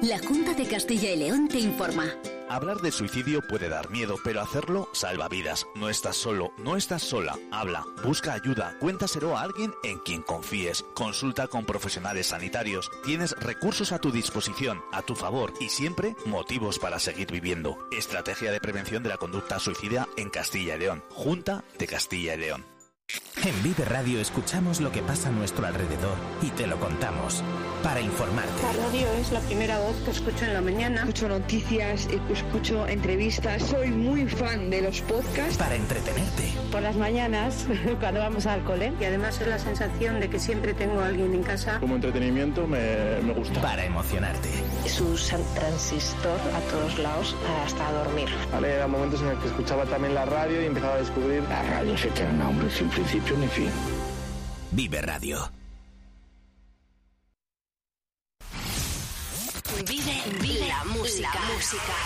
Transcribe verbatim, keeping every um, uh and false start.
La Junta de Castilla y León te informa. Hablar de suicidio puede dar miedo, pero hacerlo salva vidas. No estás solo, no estás sola. Habla, busca ayuda, cuéntaselo a alguien en quien confíes. Consulta con profesionales sanitarios. Tienes recursos a tu disposición, a tu favor y siempre motivos para seguir viviendo. Estrategia de prevención de la conducta suicida en Castilla y León. Junta de Castilla y León. En Vive Radio escuchamos lo que pasa a nuestro alrededor y te lo contamos para informarte. La radio es la primera voz que escucho en la mañana. Escucho noticias, escucho entrevistas. Soy muy fan de los podcasts. Para entretenerte. Por las mañanas, cuando vamos al cole. Y además es la sensación de que siempre tengo a alguien en casa. Como entretenimiento me, me gusta. Para emocionarte. Su transistor a todos lados hasta dormir. Vale, eran momentos en los que escuchaba también la radio y empezaba a descubrir. La radio es eterna, hombre, sin principio ni fin. Vive Radio. Vive, vive la música. La música.